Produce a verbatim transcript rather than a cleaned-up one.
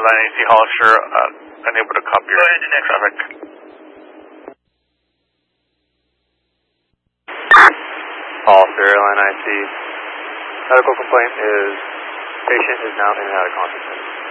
Line A C Hollister, uh, unable to copy your traffic. Hollister, Line I C. Medical complaint is patient is now in and out of consciousness.